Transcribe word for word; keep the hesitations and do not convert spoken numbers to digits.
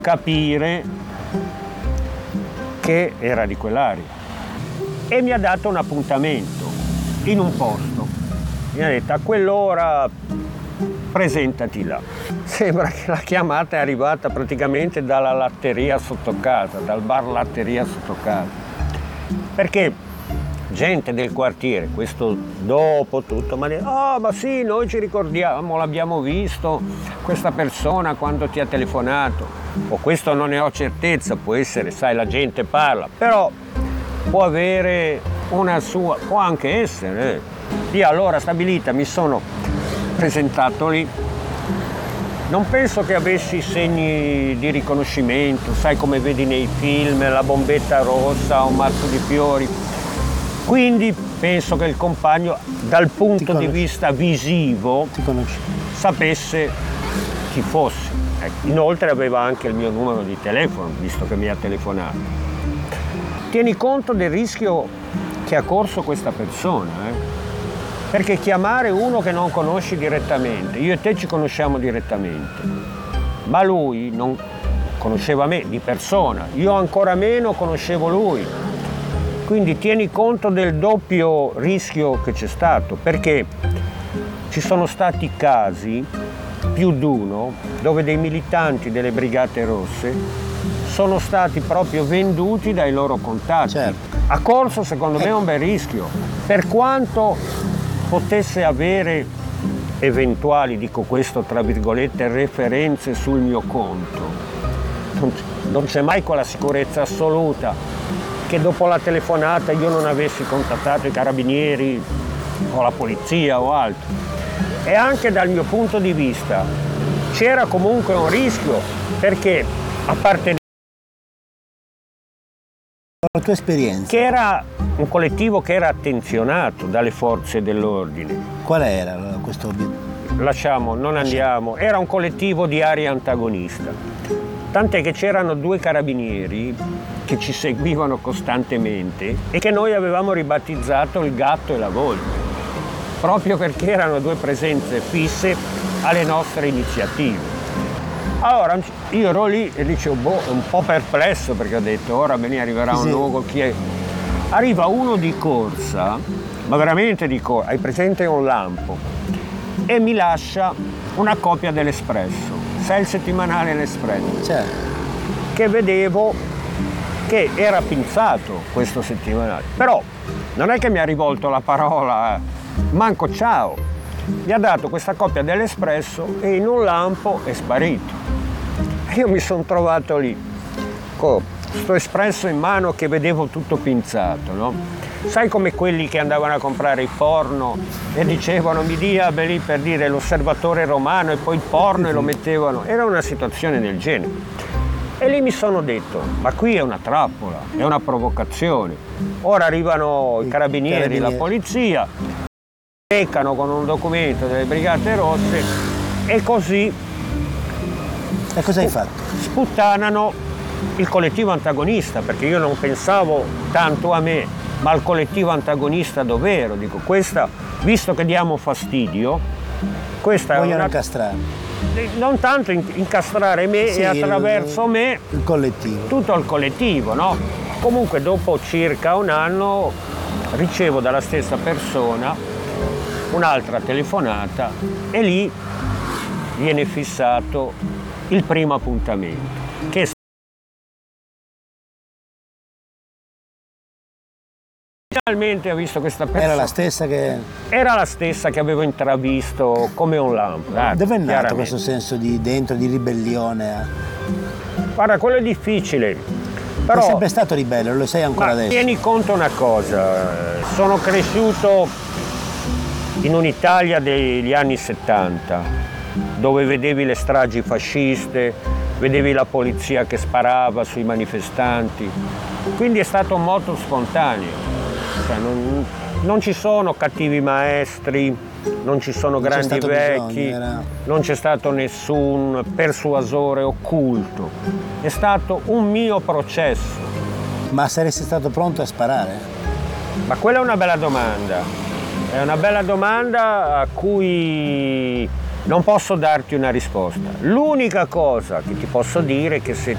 capire che era di quell'area e mi ha dato un appuntamento in un posto. Mi ha detto: a quell'ora presentati là. Sembra che la chiamata è arrivata praticamente dalla latteria sotto casa, dal bar latteria sotto casa, perché gente del quartiere, questo dopo tutto, mi ha detto: oh, ma sì, noi ci ricordiamo, l'abbiamo visto questa persona quando ti ha telefonato. O questo non ne ho certezza, può essere, sai, la gente parla, però può avere una sua, può anche essere. Eh. Io allora stabilita mi sono presentato lì, non penso che avessi segni di riconoscimento, sai come vedi nei film, la bombetta rossa, un mazzo di fiori, quindi penso che il compagno dal punto di vista visivo sapesse chi fosse. Ecco. Inoltre aveva anche il mio numero di telefono, visto che mi ha telefonato. Tieni conto del rischio che ha corso questa persona, eh? Perché chiamare uno che non conosci direttamente, io e te ci conosciamo direttamente, ma lui non conosceva me di persona, io ancora meno conoscevo lui. Quindi tieni conto del doppio rischio che c'è stato, perché ci sono stati casi, più d'uno, dove dei militanti delle Brigate Rosse sono stati proprio venduti dai loro contatti. Certo. Ha corso secondo me un bel rischio, per quanto potesse avere eventuali, dico questo tra virgolette, referenze sul mio conto. Non, non c'è mai quella sicurezza assoluta che dopo la telefonata io non avessi contattato i carabinieri o la polizia o altro. E anche dal mio punto di vista c'era comunque un rischio, perché apparteneva la tua esperienza, che era un collettivo che era attenzionato dalle forze dell'ordine. Qual era questo obiettivo? Lasciamo, non andiamo. Era un collettivo di area antagonista. Tant'è che c'erano due carabinieri che ci seguivano costantemente e che noi avevamo ribattezzato il gatto e la volpe, proprio perché erano due presenze fisse alle nostre iniziative. Allora io ero lì e dicevo, boh, un po' perplesso, perché ho detto ora me ne arriverà un nuovo, chi è? Arriva uno di corsa, ma veramente di corsa, hai presente un lampo, e mi lascia una copia dell'Espresso, sai il settimanale L'Espresso, certo, che vedevo che era pinzato questo settimanale, però non è che mi ha rivolto la parola, manco ciao, mi ha dato questa copia dell'Espresso e in un lampo è sparito. Io mi sono trovato lì con sto Espresso in mano che vedevo tutto pinzato, no? Sai come quelli che andavano a comprare il porno e dicevano mi dia lì per dire l'Osservatore Romano e poi il porno e lo mettevano, era una situazione del genere. E lì mi sono detto, ma qui è una trappola, è una provocazione. Ora arrivano i carabinieri, carabinieri. la polizia, beccano con un documento delle Brigate Rosse e così e cosa hai fatto? Sputtanano il collettivo antagonista, perché io non pensavo tanto a me, ma al collettivo antagonista dov'ero. Dico, questa, visto che diamo fastidio, questa vogliono è una... incastrare. Non tanto incastrare me sì, e attraverso il, me il collettivo. Tutto il collettivo, no? Comunque dopo circa un anno ricevo dalla stessa persona un'altra telefonata e lì viene fissato il primo appuntamento, che finalmente ho visto questa persona. Era la stessa che... Era la stessa che avevo intravisto come un lampo. Ah, dove è nato questo senso di dentro, di ribellione? Guarda, quello è difficile. Però... Sei sempre stato ribelle, lo sei ancora adesso. Tieni conto una cosa, sono cresciuto in un'Italia degli anni settanta, dove vedevi le stragi fasciste, vedevi la polizia che sparava sui manifestanti, quindi è stato molto spontaneo, cioè, non, non ci sono cattivi maestri, non ci sono non grandi vecchi, bisogno, era... non c'è stato nessun persuasore occulto, è stato un mio processo. Ma saresti stato pronto a sparare? Ma quella è una bella domanda, è una bella domanda a cui non posso darti una risposta. L'unica cosa che ti posso dire è che se